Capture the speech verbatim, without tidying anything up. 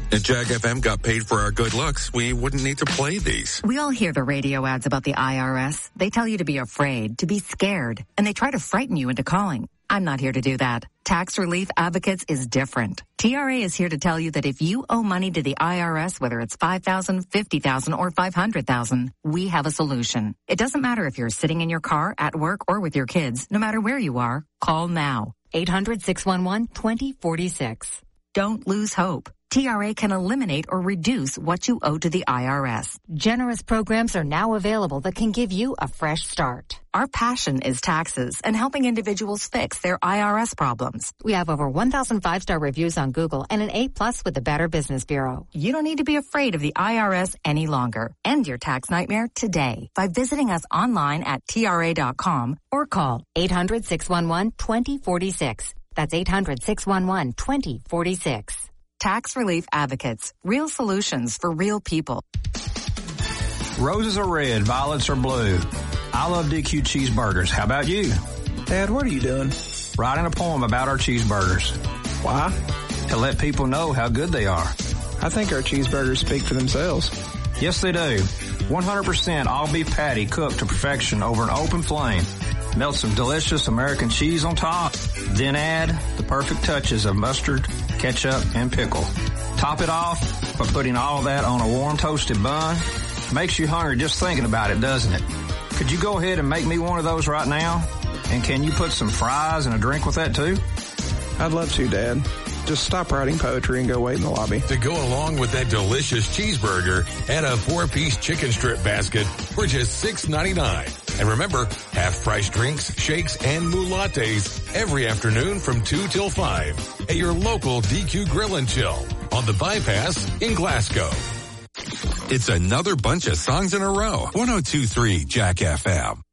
If Jack F M got paid for our good looks, we wouldn't need to play these. We all hear the radio ads about the I R S. They tell you to be afraid, to be scared, and they try to frighten you into calling. I'm not here to do that. Tax Relief Advocates is different. T R A is here to tell you that if you owe money to the I R S, whether it's five thousand dollars, fifty thousand dollars, or five hundred thousand dollars, we have a solution. It doesn't matter if you're sitting in your car, at work, or with your kids. No matter where you are, call now. eight hundred, six one one, two zero four six. Don't lose hope. T R A can eliminate or reduce what you owe to the I R S. Generous programs are now available that can give you a fresh start. Our passion is taxes and helping individuals fix their I R S problems. We have over one thousand five-star reviews on Google and an A plus with the Better Business Bureau. You don't need to be afraid of the I R S any longer. End your tax nightmare today by visiting us online at T R A dot com or call eight hundred, six one one, two zero four six. That's eight hundred, six one one, two zero four six. Tax Relief Advocates. Real solutions for real people. Roses are red, violets are blue. I love D Q cheeseburgers. How about you? Dad, what are you doing? Writing a poem about our cheeseburgers. Why? To let people know how good they are. I think our cheeseburgers speak for themselves. Yes, they do. one hundred percent all beef patty cooked to perfection over an open flame. Melt some delicious American cheese on top. Then add the perfect touches of mustard, ketchup, and pickle. Top it off by putting all that on a warm toasted bun. Makes you hungry just thinking about it, doesn't it? Could you go ahead and make me one of those right now? And can you put some fries and a drink with that too? I'd love to, Dad. Just stop writing poetry and go wait in the lobby. To go along with that delicious cheeseburger, add a four-piece chicken strip basket for just six ninety-nine. And remember, half-price drinks, shakes, and moo lattes every afternoon from two till five at your local D Q Grill and Chill on the Bypass in Glasgow. It's another bunch of songs in a row. one oh two point three Jack F M.